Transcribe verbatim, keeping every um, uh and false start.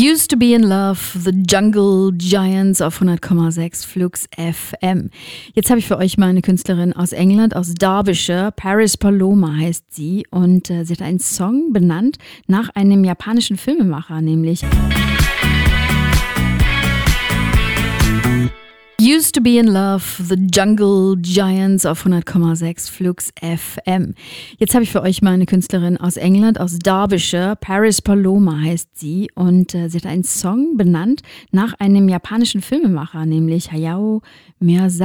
Used to be in love, The Jungle Giants auf hundert Komma sechs Flux F M. Jetzt habe ich für euch mal eine Künstlerin aus England, aus Derbyshire. Paris Paloma heißt sie und äh, sie hat einen Song benannt nach einem japanischen Filmemacher, nämlich Used to be in love, The Jungle Giants auf hundert Komma sechs Flux F M. Jetzt habe ich für euch mal eine Künstlerin aus England, aus Derbyshire. Paris Paloma heißt sie und äh, sie hat einen Song benannt nach einem japanischen Filmemacher, nämlich Hayao Miyazaki.